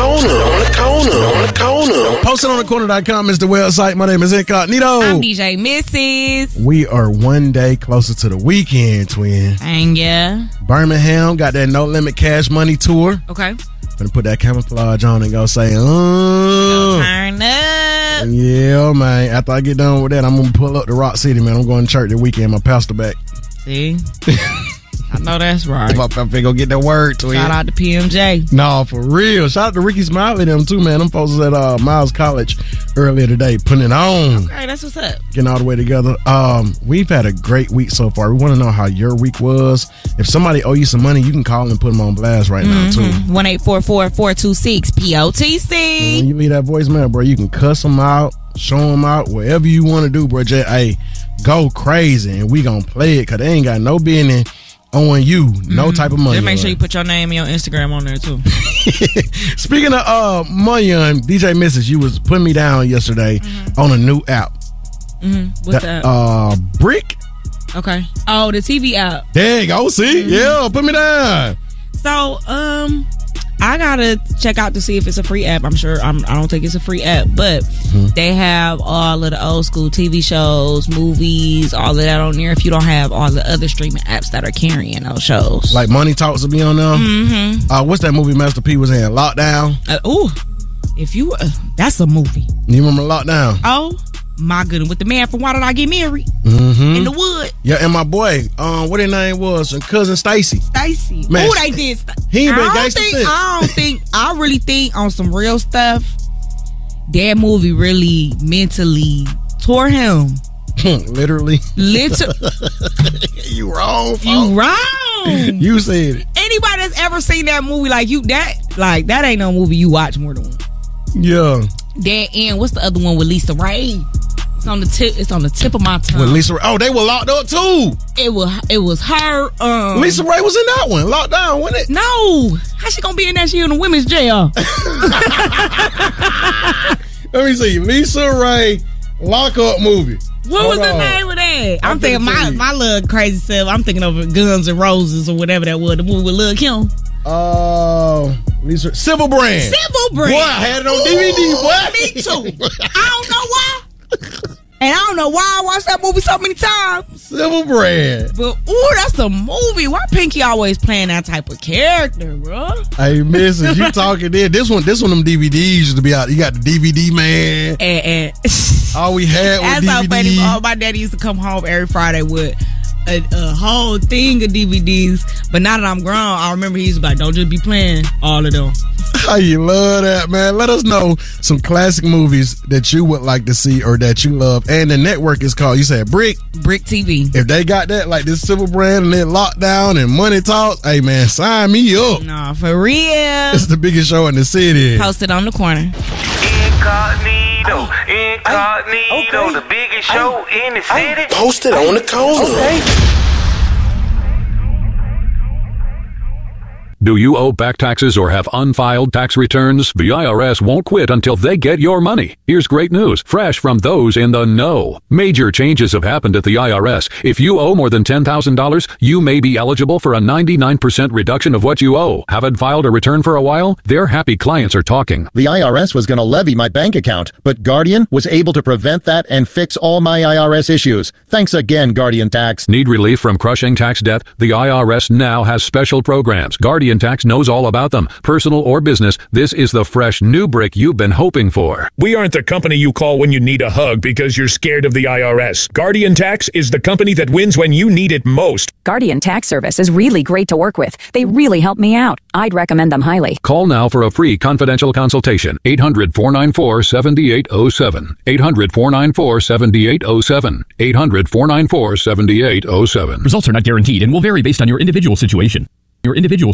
PostItOnTheCorner.com is the website. My name is Incognito. I'm DJ Mrs. We are one day closer to the weekend, twin. And yeah. Birmingham got that No Limit Cash Money tour. Okay. Gonna put that camouflage on and go say, turn up. Yeah, man. After I get done with that, I'm gonna pull up to Rock City, man. I'm going to church the weekend. My pastor back. See? I know that's right. If I go get that word, twin. Shout out to PMJ. No, for real. Shout out to Ricky Smiley them too, man. Them folks was at Miles College earlier today, putting it on. Okay, that's what's up. Getting all the way together. We've had a great week so far. We want to know how your week was. If somebody owe you some money, you can call and put them on blast right now too. 1-844-426-POTC. When you leave that voicemail, bro, you can cuss them out, show them out, whatever you want to do, bro. Just, hey, go crazy, and we gonna play it because they ain't got no business owing you no type of money. Just make sure you put your name and your Instagram on there too. Speaking of money, DJ Mrs., you was putting me down yesterday on a new app. What's that? Brick. Okay. Oh, the TV app. There you go. See? Yeah, put me down. So, I gotta check out to see if it's a free app. I'm sure I don't think it's a free app, but they have all of the old school TV shows, movies, all of that on there. If you don't have all the other streaming apps that are carrying those shows, like Money Talks will be on there. What's that movie Master P was in? Lockdown. If you that's a movie. You remember Lockdown? Oh my goodness, with the man from Why Did I Get Married in the wood. Yeah, and my boy, what his name was, and cousin Stacy. Man, they did. He ain't been gangster since. I really think on some real stuff, that movie really mentally tore him. Literally. You wrong, folks. You wrong. You said it. Anybody that's ever seen that movie that ain't no movie you watch more than one. Yeah. That and what's the other one with Lisa Ray? It's on the tip of my tongue. With Lisa Ray. Oh, they were locked up too. It was her. Lisa Ray was in that one. Locked down, wasn't it? No. How she gonna be in that? She in a women's jail. Let me see. Lisa Ray lock up movie. What was the name of that? I'm thinking my little crazy self. I'm thinking of Guns N' Roses or whatever that was. The movie with Lil' Kim. Lisa Civil Brand. Boy, I had it on DVD. What? Me too. I don't know why. And I don't know why I watched that movie so many times. Civil Brand. But that's a movie. Why Pinky always playing that type of character, bro? Hey, Mrs., you talking there? This one, them DVDs used to be out. You got the DVD man. And all we had was that's DVD. How funny. My daddy used to come home every Friday with a whole thing of DVDs. But now that I'm grown, I remember he used to be like, don't just be playing all of them. How you love that, man. Let us know some classic movies that you would like to see or that you love. And the network is called, you said Brick TV. If they got that, like this Civil Brand and then Lockdown and Money Talks, hey man, sign me up. Nah, for real. It's the biggest show in the city. Posted on the corner. Incognito, the biggest show in the city. Posted on the corner. Okay. Do you owe back taxes or have unfiled tax returns? The IRS won't quit until they get your money. Here's great news, fresh from those in the know. Major changes have happened at the IRS. If you owe more than $10,000, you may be eligible for a 99% reduction of what you owe. Haven't filed a return for a while? Their happy clients are talking. The IRS was going to levy my bank account, but Guardian was able to prevent that and fix all my IRS issues. Thanks again, Guardian Tax. Need relief from crushing tax debt? The IRS now has special programs. Guardian Tax knows all about them. Personal or business, this is the fresh new brick you've been hoping for. We aren't the company you call when you need a hug because you're scared of the IRS. Guardian Tax is the company that wins when you need it most. Guardian Tax Service is really great to work with. They really help me out. I'd recommend them highly. Call now for a free confidential consultation. 800-494-7807. 800-494-7807. 800-494-7807. Results are not guaranteed and will vary based on your individual situation.